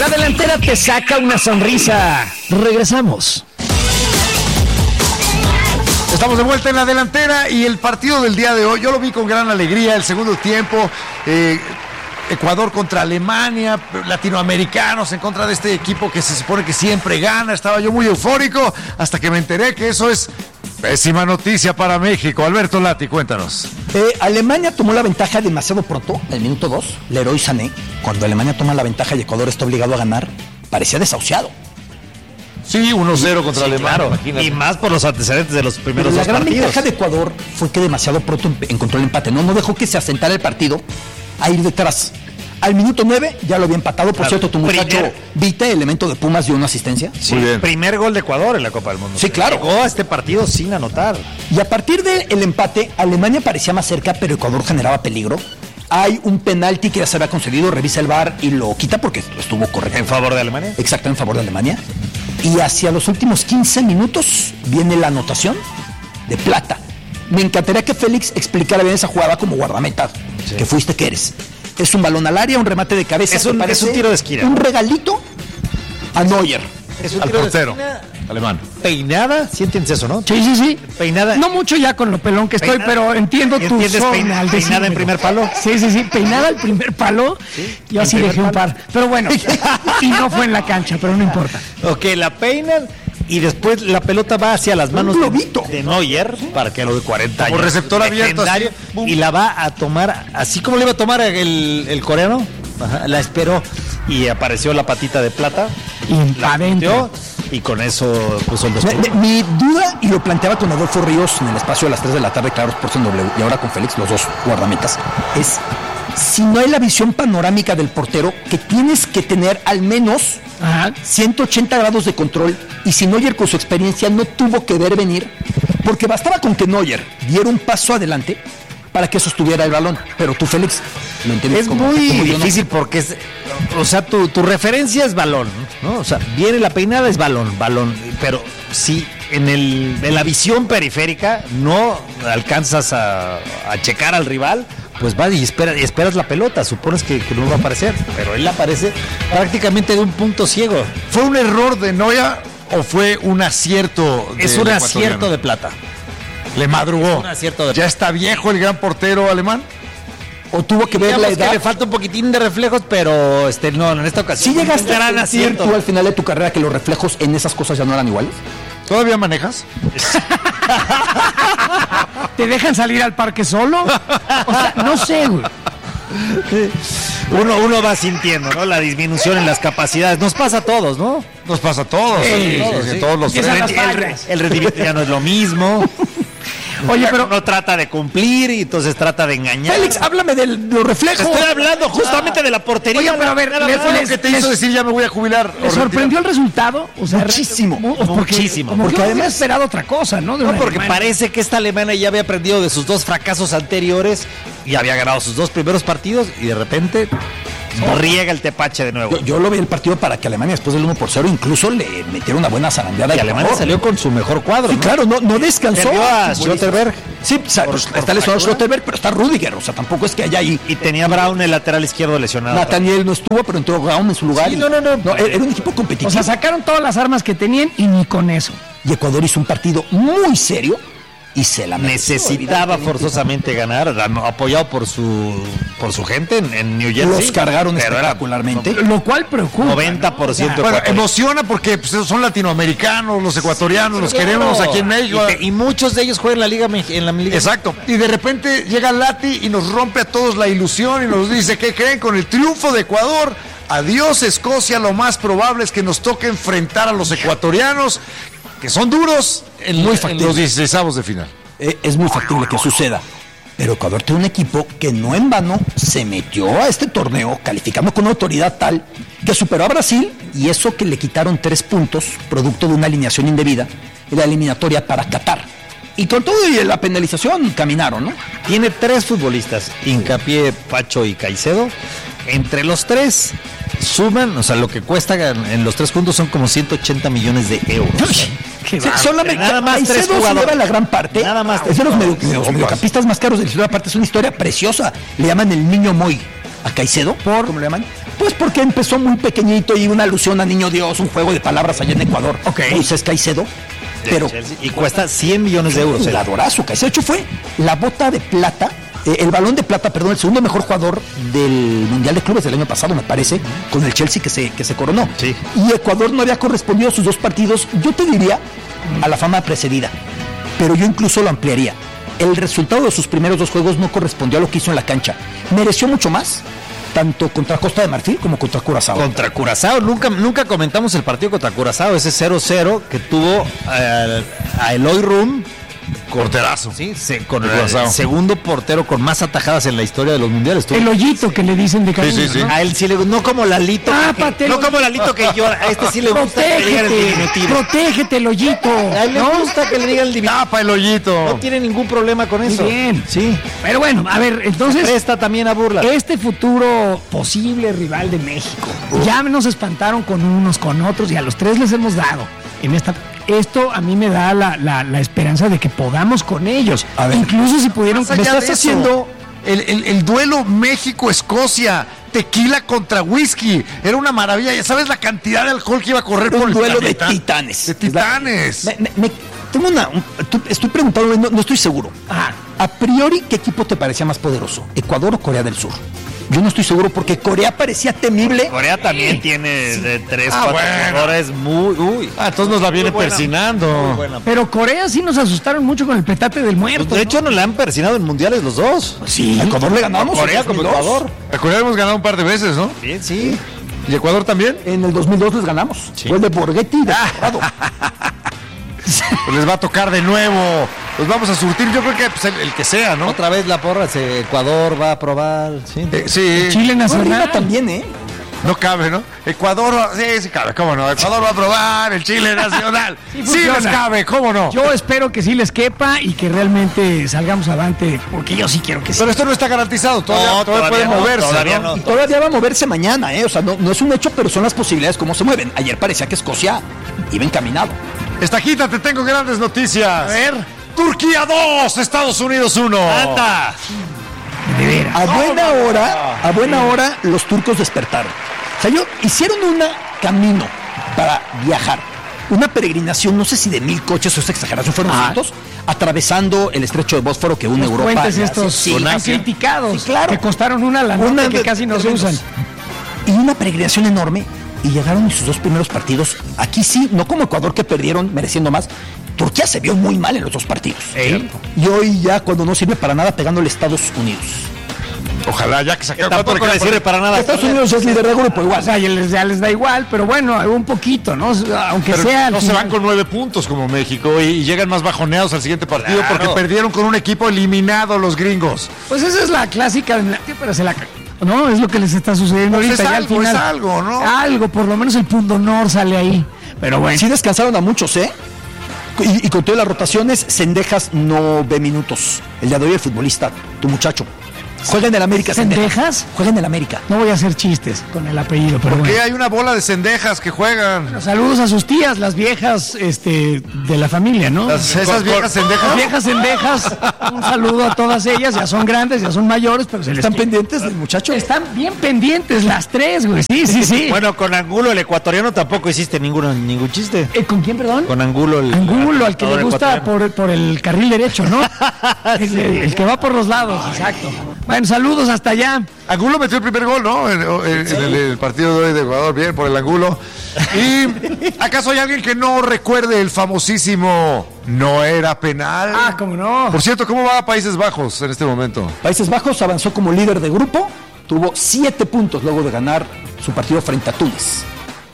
La delantera te saca una sonrisa. Regresamos. Estamos de vuelta en la delantera y el partido del día de hoy, yo lo vi con gran alegría, el segundo tiempo, Ecuador contra Alemania, latinoamericanos en contra de este equipo que se supone que siempre gana. Estaba yo muy eufórico hasta que me enteré que eso es pésima noticia para México. Alberto Lati, cuéntanos. Alemania tomó la ventaja demasiado pronto, en el minuto 2, Leroy Sané. Cuando Alemania toma la ventaja y Ecuador está obligado a ganar, parecía desahuciado. Sí, 1-0 contra Alemania. Claro, y más por los antecedentes de los primeros dos partidos. La gran ventaja de Ecuador fue que demasiado pronto encontró el empate. No dejó que se asentara el partido a ir detrás. Al minuto 9 ya lo había empatado. Por cierto, tu muchacho Vite, elemento de Pumas, dio una asistencia. Sí, muy bien. Primer gol de Ecuador en la Copa del Mundo. Sí, claro. Llegó a este partido sin anotar. Y a partir del empate, Alemania parecía más cerca, pero Ecuador generaba peligro. Hay un penalti que ya se había concedido, revisa el VAR y lo quita porque estuvo correcto. ¿En favor de Alemania? Exacto, en favor de Alemania. Y hacia los últimos 15 minutos viene la anotación de Plata. Me encantaría que Félix explicara bien esa jugada como guardameta, sí, que fuiste que eres. Es un balón al área, un remate de cabeza. Es un tiro de esquina. Un regalito a Neuer. Es un al tiro portero de esquina alemán. Peinada, ¿sí entiendes eso, no? Sí. Peinada. No mucho ya con lo pelón que estoy, pero entiendo tu zona. Peinada en primer palo. Sí, peinada al primer palo. ¿Sí? Yo así dejé un par. Pero bueno, y no fue en la cancha, pero no importa. Ok, la peinan y después la pelota va hacia las manos de Neuer, para que lo de 40 años. Por receptor abierto. Así, y la va a tomar, así como le iba a tomar el coreano. Ajá, la esperó y apareció la patita de Plata. Y la adentro. Y con eso puso el 2. Mi duda, y lo planteaba con Adolfo Ríos en el espacio a las 3 de la tarde, claro, Sports en W, y ahora con Félix, los dos guardametas, es si no hay la visión panorámica del portero, que tienes que tener al menos 180 grados de control, y si Neuer con su experiencia no tuvo que ver venir, porque bastaba con que Neuer diera un paso adelante para que sostuviera el balón. Pero tú, Félix, lo entiendes. Es muy difícil porque es, o sea, tu referencia es balón, ¿no? O sea, viene la peinada, es balón, pero si en la visión periférica no alcanzas a checar al rival, pues vas y esperas la pelota, supones que no va a aparecer, pero él aparece prácticamente de un punto ciego. ¿Fue un error de Neuer o fue un acierto? Es un acierto de Plata. Le madrugó. ¿Ya está viejo el gran portero alemán? ¿O tuvo que ver la edad? Que le falta un poquitín de reflejos, pero no, en esta ocasión. ¿Sí llegaste a sentir tú al final de tu carrera que los reflejos en esas cosas ya no eran iguales? ¿Todavía manejas? ¿Te dejan salir al parque solo? O sea, no sé, güey. Uno va sintiendo, ¿no? La disminución en las capacidades. Nos pasa a todos, ¿no? Nos pasa a todos. Sí. Todos los tres. El rendimiento ya no es lo mismo. Oye, pero uno trata de cumplir y entonces trata de engañar. Félix, háblame de los reflejos. Estoy hablando justamente de la portería. Oye, pero a ver, ¿qué te hizo decir ya me voy a jubilar? ¿Le sorprendió el resultado? O sea, muchísimo. Muchísimo. Porque además esperado otra cosa, ¿no? Porque parece que esta alemana ya había aprendido de sus dos fracasos anteriores y había ganado sus dos primeros partidos y de repente riega el tepache de nuevo. Yo lo vi el partido para que Alemania después del 1-0 incluso le metiera una buena zarandeada. Y Alemania salió con su mejor cuadro. Sí, ¿no? Claro, no descansó. Perdió a Schlotterberg. Sí, está lesionado Schlotterberg, pero está Rüdiger, o sea, tampoco es que haya ahí. Y tenía Braun el lateral izquierdo lesionado. Nathaniel no estuvo, pero entró Braun en su lugar. Sí, y, no, era un equipo competitivo. O sea, sacaron todas las armas que tenían y ni con eso. Y Ecuador hizo un partido muy serio y se la necesitaba forzosamente ganar, apoyado por su gente en New Jersey. Los cargaron espectacularmente, lo cual preocupa. 90%. Bueno, emociona porque pues, son latinoamericanos, los ecuatorianos, los queremos aquí en México. Y muchos de ellos juegan en la Liga. Exacto. Y de repente llega Lati y nos rompe a todos la ilusión y nos dice, ¿qué creen? Con el triunfo de Ecuador, adiós Escocia, lo más probable es que nos toque enfrentar a los ecuatorianos, que son duros en los 16avos de final. Es muy factible que suceda. Pero Ecuador tiene un equipo que no en vano se metió a este torneo calificando con una autoridad tal que superó a Brasil, y eso que le quitaron 3 puntos producto de una alineación indebida en la eliminatoria para Qatar. Y con todo y la penalización caminaron, ¿no? Tiene 3 futbolistas, Hincapié, Pacho y Caicedo. Entre los 3 suman, o sea, lo que cuesta en los 3 juntos son como 180 millones de euros. Solamente nada más 3 jugadores. La gran parte. Nada más es de los mediocampistas más caros de la historia. Aparte es una historia preciosa. Le llaman el niño Moy a Caicedo. ¿Cómo le llaman? Pues porque empezó muy pequeñito y una alusión a Niño Dios, un juego de palabras allá en Ecuador. Moisés Caicedo. Pero y cuesta 100 millones de euros. El adorazo, Caicedo. De hecho, fue la bota de plata, el balón de plata, perdón, el segundo mejor jugador del Mundial de Clubes del año pasado, me parece, con el Chelsea que se coronó. Sí. Y Ecuador no había correspondido a sus 2 partidos, yo te diría, a la fama precedida. Pero yo incluso lo ampliaría. El resultado de sus primeros 2 juegos no correspondió a lo que hizo en la cancha. Mereció mucho más, tanto contra Costa de Marfil como contra Curazao. Contra Curazao, nunca comentamos el partido contra Curazao, ese 0-0 que tuvo a Eloy Rum. Porterazo. Sí, con el segundo portero con más atajadas en la historia de los mundiales. El hoyito que le dicen de cariño. Sí. ¿no? A él sí le gusta, no como Lalito. No como Lalito que llora. A este sí le gusta que le digan el diminutivo. Protégete el hoyito. A él le gusta que le digan el diminutivo. Tapa el hoyito. No tiene ningún problema con eso. Muy bien. Sí. Pero bueno, a ver, entonces. Presta también a burla. Este futuro posible rival de México. Ya nos espantaron con unos, con otros, y a los 3 les hemos dado. Esto a mí me da la esperanza de que podamos con ellos. A ver, incluso si pudieron. Me estás haciendo el duelo México-Escocia, tequila contra whisky. Era una maravilla. Ya sabes la cantidad de alcohol que iba a correr por el duelo planeta. de titanes. De titanes. Tengo estoy preguntando, no estoy seguro. Ajá. A priori, ¿qué equipo te parecía más poderoso? ¿Ecuador o Corea del Sur? Yo no estoy seguro porque Corea parecía temible. Corea también tiene de 3, 4 bueno. jugadores muy. Entonces nos la viene persinando. Pero Corea sí nos asustaron mucho con el petate del muerto. De hecho, nos la han persinado en mundiales los dos. Sí, a Ecuador le ganamos. Corea como Ecuador. A Corea hemos ganado un par de veces, ¿no? Bien, sí. ¿Y Ecuador también? En el 2002 les ganamos. Sí. Fue el de Borghetti y de Corrado. Pues les va a tocar de nuevo. Los vamos a surtir, yo creo que pues, el que sea, ¿no? Otra vez la porra, Ecuador va a probar. Sí. Sí. Chile Nacional Argentina también, No cabe, ¿no? Ecuador, sí cabe, ¿cómo no? Ecuador va a probar el Chile Nacional. Sí les cabe, ¿cómo no? Yo espero que sí les quepa y que realmente salgamos adelante, porque yo sí quiero que sí. Pero esto no está garantizado, todavía puede moverse, todavía ¿no? Y todavía va a moverse mañana, O sea, no es un hecho, pero son las posibilidades cómo se mueven. Ayer parecía que Escocia iba encaminado. Estajita, te tengo grandes noticias. A ver. Turquía 2, Estados Unidos 1. ¡Anda! De veras. A buena hora, los turcos despertaron. O sea, hicieron un camino para viajar. Una peregrinación, no sé si de 1000 coches o esa exageración, fueron cientos, atravesando el estrecho de Bósforo que une Los Europa. puentes y estos Asia. tan criticados, Sí, claro. que costaron una lana que casi no se usan. Y una peregrinación enorme. Y llegaron en sus 2 primeros partidos. Aquí sí, no como Ecuador que perdieron mereciendo más. Turquía se vio muy mal en los 2 partidos. Y hoy ya cuando no sirve para nada pegándole a Estados Unidos. Ojalá, ya que sacaron Tampoco le sirve para nada. Estados Unidos es líder de grupo O igual. sea, ya les da igual, pero bueno, un poquito, ¿no? Aunque Pero sea. no al se final. van con 9 puntos como México y llegan más bajoneados al siguiente partido Claro. porque perdieron con un equipo eliminado los gringos. Pues esa es la clásica, pero se la. No, es lo que les está sucediendo Pues ahorita. es ya algo, al final, es algo, ¿no? Algo, por lo menos el punto honor sale ahí. Pero bueno. Sí descansaron a muchos, Y con todas las rotaciones, Cendejas no ve minutos. El día de hoy el futbolista, tu muchacho. Juega en el América. ¿Cendejas? Juega en el América. No voy a hacer chistes con el apellido, pero Porque bueno. hay una bola de cendejas que juegan. Saludos a sus tías, las viejas de la familia, ¿no? Esas viejas cendejas. Las viejas cendejas, un saludo a todas ellas, ya son grandes, ya son mayores, pero se les ¿Están pendientes del muchacho? Están bien pendientes las 3, güey. Sí. Bueno, con Angulo, el ecuatoriano, tampoco hiciste ningún chiste. ¿Con quién, perdón? Con Angulo, Angulo, al que le gusta ecuatoriano. por el carril derecho, ¿no? el que va por los lados, exacto. Bueno, saludos hasta allá. Angulo metió el primer gol, ¿no? En el partido de hoy de Ecuador, bien por el Angulo. ¿Y acaso hay alguien que no recuerde el famosísimo no era penal? Ah, ¿cómo no? Por cierto, ¿cómo va Países Bajos en este momento? Países Bajos avanzó como líder de grupo. Tuvo 7 puntos luego de ganar su partido frente a Túnez.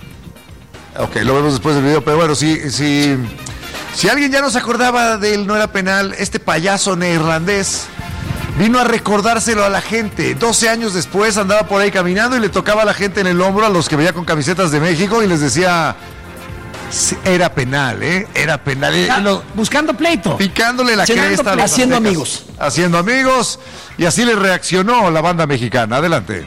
Ok, lo vemos después del video, pero bueno, si alguien ya no se acordaba del no era penal, este payaso neerlandés vino a recordárselo a la gente. 12 años después andaba por ahí caminando y le tocaba a la gente en el hombro, a los que veía con camisetas de México, y les decía, sí, era penal, era penal. Buscando pleito. Picándole la cresta a los haciendo aztecas. amigos. Haciendo amigos, y así le reaccionó la banda mexicana. Adelante.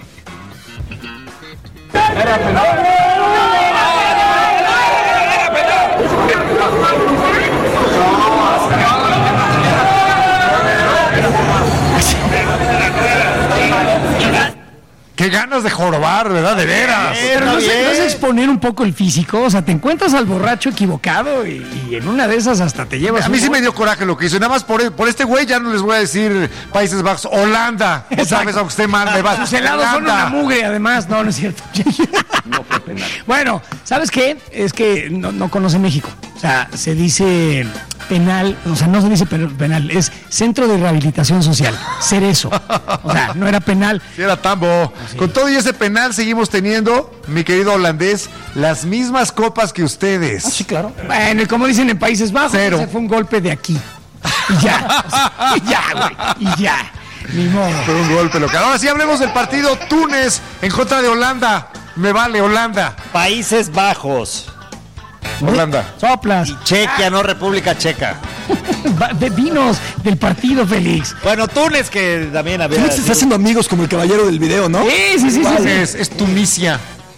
Qué ganas de jorobar, ¿verdad? De veras. Pero no es exponer un poco el físico, o sea, te encuentras al borracho equivocado y en una de esas hasta te llevas. A mí sí me dio coraje lo que hizo. Y nada más por este güey ya no les voy a decir Países Bajos, Holanda. Otra vez, aunque usted mal me va. Sus helados son una mugre, además. No es cierto. No fue penal. Bueno, ¿sabes qué? Es que no conoce México. O sea, se dice penal, o sea, no se dice penal, es Centro de Rehabilitación Social. Cerezo. O sea, no era penal. Sí, era tambo. Sí. Con todo y ese penal seguimos teniendo, mi querido holandés, las mismas copas que ustedes. Sí, claro. Bueno, y como dicen en Países Bajos, Cero. ese fue un golpe de aquí. Y ya. O sea, y ya, güey. Y ya. Ni modo. Fue un golpe local. Ahora sí hablemos del partido Túnez en contra de Holanda. Me vale, Holanda. Países Bajos. Holanda. Soplas. Y Chequia, no República Checa. Dinos del partido, Félix. Bueno, Túnez, que también había... Félix se está haciendo amigos como el caballero del video, ¿no? Sí. Es Tunisia.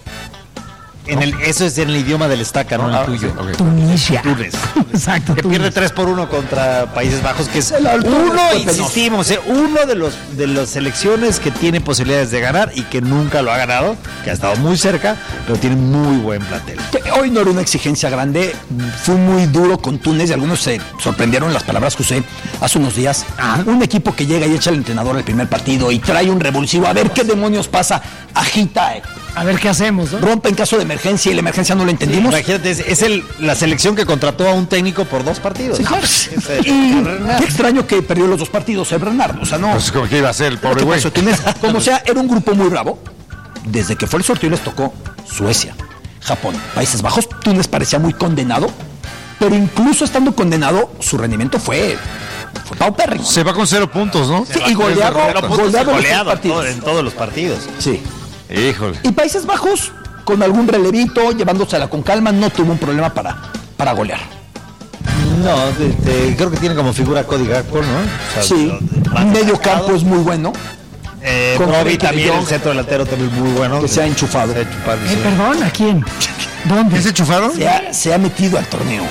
Eso es en el idioma del estaca, no el tuyo. Okay. Tunisia. Túnez. Exacto. Que pierde 3-1 contra Países Bajos, que es uno de las selecciones que tiene posibilidades de ganar y que nunca lo ha ganado, que ha estado muy cerca, pero tiene muy buen plantel. Hoy no era una exigencia grande, fue muy duro con Túnez y algunos se sorprendieron las palabras que usé hace unos días. Un equipo que llega y echa al entrenador el primer partido y trae un revulsivo, a ver qué demonios pasa, agita, a ver qué hacemos, ¿no? Rompe en caso de emergencia y la emergencia no la entendimos. Sí, imagínate, la selección que contrató a un técnico por 2 partidos. Sí, y qué extraño que perdió los 2 partidos el Bernardo. O sea, no. Pues como que iba a ser el pobre güey. Como sea, era un grupo muy bravo. Desde que fue el sorteo les tocó Suecia, Japón, Países Bajos. Túnez parecía muy condenado, pero incluso estando condenado, su rendimiento fue paupérrimo. Se va con 0 puntos, ¿no? Sí, y goleado en todos los partidos. Sí. Híjole. Y Países Bajos, con algún relevito, llevándosela con calma, no tuvo un problema para golear. No, creo que tiene como figura Cody Gakpo, ¿no? O sea, sí, medio campo es muy bueno. Robbie también, el centro delantero también muy bueno. Que se ha enchufado. Perdón, ¿a quién? ¿Dónde? ¿Se enchufaron? Se ha metido al torneo.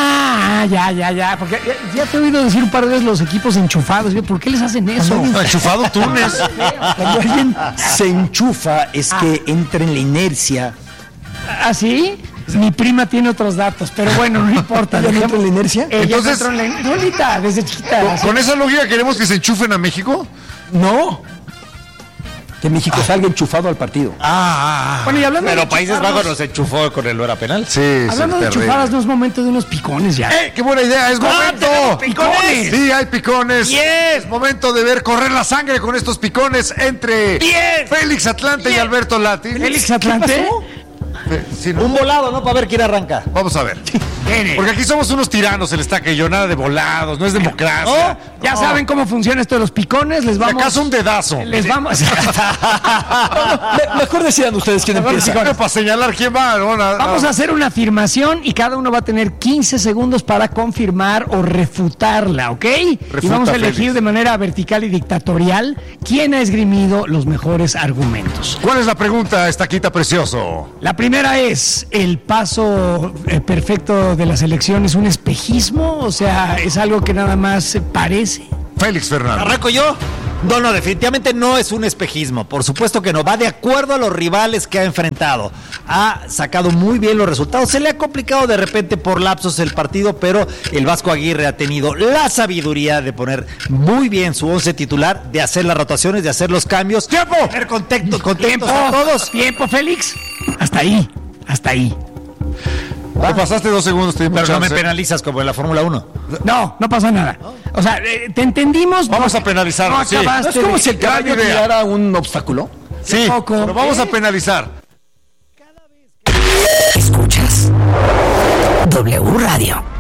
Ya. Porque ya te he oído decir un par de veces los equipos enchufados. ¿Por qué les hacen eso? Enchufado Túnez. Cuando alguien se enchufa es que entra en la inercia. ¿Ah, sí? Mi prima tiene otros datos, pero bueno, no importa. ¿Ya no entra en la inercia? Entonces, Lolita, desde chiquita. ¿Con esa lógica queremos que se enchufen a México? No. Que México salga enchufado al partido. Bueno, y hablando pero de Países Bajos nos enchufó con el no era penal. Sí, hablando de enchufadas, no es momento de unos picones ya. ¡Qué buena idea! ¡Es momento! ¡Picones! Sí, hay picones. Bien. Es momento de ver correr la sangre con estos picones entre Félix Atlante y Alberto Lati. ¿Félix Atlante? Sí, ¿no? Un volado, ¿no? Para ver quién arranca. Vamos a ver. Porque aquí somos unos tiranos, el estaca y yo, nada de volados, no es democracia. Ya saben cómo funciona esto de los picones, les vamos... ¿Acaso un dedazo? Les vamos... Mejor decidan ustedes quién empieza. Para señalar quién va. Vamos a hacer una afirmación y cada uno va a tener 15 segundos para confirmar o refutarla, ¿ok? Y vamos a elegir Félix de manera vertical y dictatorial quién ha esgrimido los mejores argumentos. ¿Cuál es la pregunta, estaquita precioso? La primera es, ¿el paso perfecto de la selección es un espejismo? O sea, ¿es algo que nada más parece? Félix Fernández. ¿Arranco yo? No, definitivamente no es un espejismo. Por supuesto que no. Va de acuerdo a los rivales que ha enfrentado. Ha sacado muy bien los resultados. Se le ha complicado de repente por lapsos el partido, pero el Vasco Aguirre ha tenido la sabiduría de poner muy bien su 11 titular, de hacer las rotaciones, de hacer los cambios. ¡Tiempo! Tener contentos a todos. ¿Tiempo, Félix? Hasta ahí. Te pasaste 2 segundos. Pero no me penalizas como en la Fórmula 1. No pasa nada. O sea, te entendimos. Vamos a penalizar. No Sí. acabaste. ¿Es como si el caballo Gran idea. tirara un obstáculo? Sí, pero vamos a penalizar. Escuchas W Radio.